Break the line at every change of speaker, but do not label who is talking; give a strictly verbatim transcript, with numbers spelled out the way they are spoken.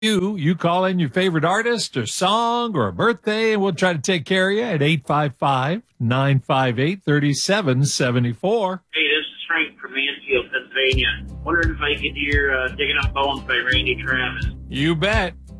You, you call in your favorite artist or song or a birthday, and we'll try to take care of you at eight five five, nine five eight, three seven seven four.
Hey, this is Frank from Mansfield, Pennsylvania. Wondering if I could hear uh, Digging Up Bones by Randy Travis.
You bet.